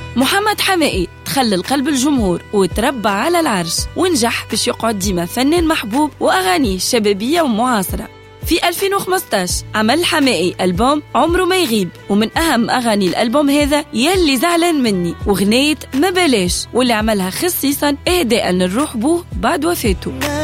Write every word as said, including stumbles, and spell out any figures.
محمد حمائي تخلل قلب الجمهور وتربى على العرش ونجح باش يقعد ديما فنان محبوب وأغانيه شبابية ومعاصرة. في ألفين وخمسطاش عمل حمائي ألبوم عمره ما يغيب، ومن أهم أغاني الألبوم هذا يلي زعلان مني وغنية ما بلاش، واللي عملها خصيصا إهداء للروح بوه بعد وفاته.